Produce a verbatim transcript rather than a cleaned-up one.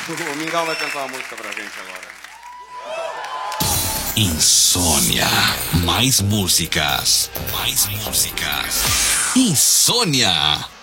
O Mingau vai cantar uma música pra gente agora. Insônia. Mais músicas. Mais músicas. Insônia.